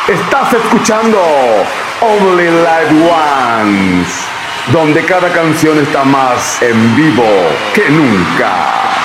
Estás escuchando Only Live Once, donde cada canción está más en vivo que nunca.